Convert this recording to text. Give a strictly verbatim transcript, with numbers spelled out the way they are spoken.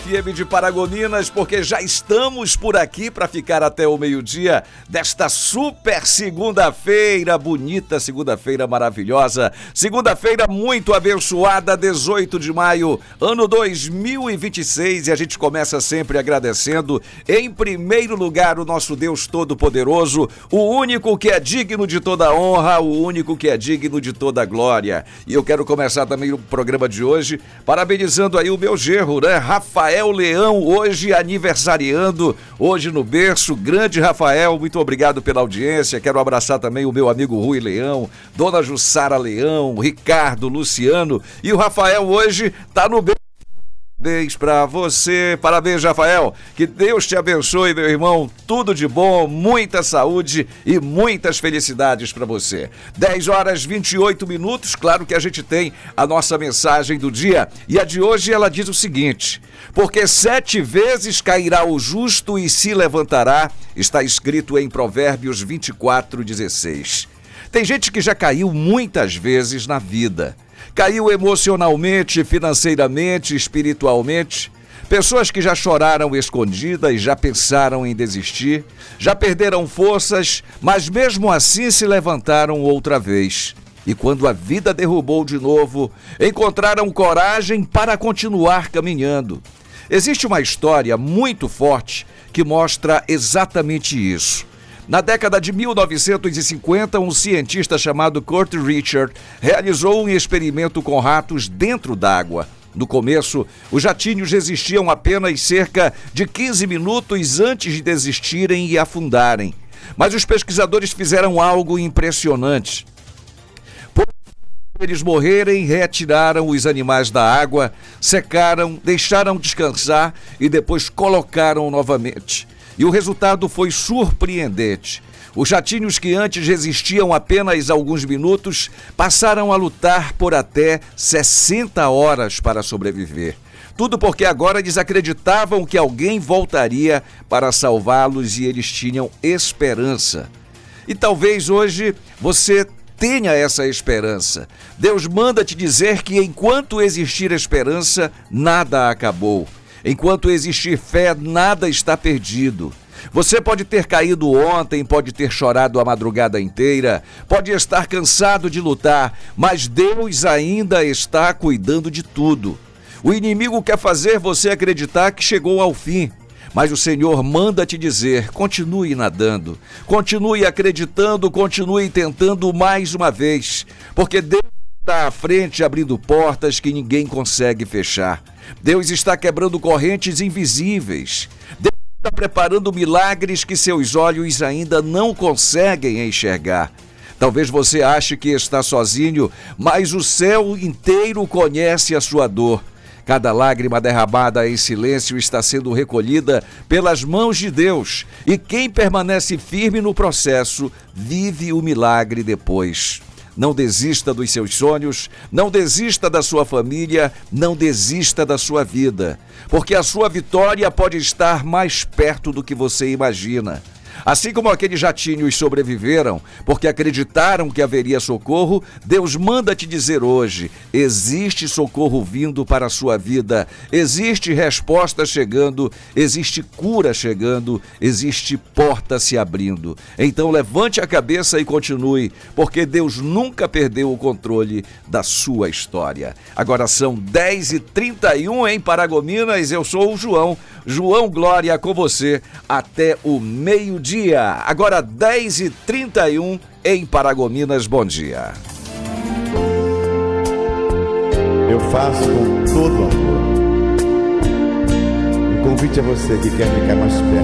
F M de Paragominas, porque já estamos por aqui para ficar até o meio-dia desta super segunda-feira, bonita segunda-feira maravilhosa, segunda-feira muito abençoada, dezoito de maio, ano dois mil e vinte e seis, e a gente começa sempre agradecendo, em primeiro lugar, o nosso Deus Todo-Poderoso, o único que é digno de toda honra, o único que é digno de toda glória. E eu quero começar também o programa de hoje parabenizando aí o meu genro, né, Rafael Leão, hoje aniversariando, hoje no berço. Grande Rafael, muito obrigado pela audiência. Quero abraçar também o meu amigo Rui Leão, Dona Jussara Leão, Ricardo, Luciano, e o Rafael hoje tá no berço. Parabéns pra você, parabéns, Rafael, que Deus te abençoe, meu irmão, tudo de bom, muita saúde e muitas felicidades pra você. dez horas e vinte e oito minutos, claro que a gente tem a nossa mensagem do dia, e a de hoje ela diz o seguinte: porque sete vezes cairá o justo e se levantará, está escrito em Provérbios vinte e quatro, dezesseis. Tem gente que já caiu muitas vezes na vida. Caiu emocionalmente, financeiramente, espiritualmente. Pessoas que já choraram escondidas e já pensaram em desistir, já perderam forças, mas mesmo assim se levantaram outra vez. E quando a vida derrubou de novo, encontraram coragem para continuar caminhando. Existe uma história muito forte que mostra exatamente isso. Na década de mil novecentos e cinquenta, um cientista chamado Kurt Richard realizou um experimento com ratos dentro d'água. No começo, os jatinhos resistiam apenas cerca de quinze minutos antes de desistirem e afundarem. Mas os pesquisadores fizeram algo impressionante. Por eles morrerem, retiraram os animais da água, secaram, deixaram descansar e depois colocaram novamente. E o resultado foi surpreendente. Os jatinhos que antes resistiam apenas alguns minutos passaram a lutar por até sessenta horas para sobreviver. Tudo porque agora eles acreditavam que alguém voltaria para salvá-los e eles tinham esperança. E talvez hoje você tenha essa esperança. Deus manda te dizer que enquanto existir esperança, nada acabou. Enquanto existir fé, nada está perdido. Você pode ter caído ontem, pode ter chorado a madrugada inteira, pode estar cansado de lutar, mas Deus ainda está cuidando de tudo. O inimigo quer fazer você acreditar que chegou ao fim, mas o Senhor manda te dizer: continue nadando, continue acreditando, continue tentando mais uma vez, porque Deus está à frente abrindo portas que ninguém consegue fechar. Deus está quebrando correntes invisíveis. Deus está preparando milagres que seus olhos ainda não conseguem enxergar. Talvez você ache que está sozinho, mas o céu inteiro conhece a sua dor. Cada lágrima derramada em silêncio está sendo recolhida pelas mãos de Deus. E quem permanece firme no processo, vive o milagre depois. Não desista dos seus sonhos, não desista da sua família, não desista da sua vida, porque a sua vitória pode estar mais perto do que você imagina. Assim como aqueles jatinhos sobreviveram porque acreditaram que haveria socorro, Deus manda te dizer hoje: existe socorro vindo para a sua vida, existe resposta chegando, existe cura chegando, existe porta se abrindo. Então levante a cabeça e continue, porque Deus nunca perdeu o controle da sua história. Agora são dez e trinta e um em Paragominas, eu sou o João, João Glória com você até o meio-dia. Agora dez e trinta e um em Paragominas, bom dia. Eu faço com todo amor um convite a você que quer ficar mais perto.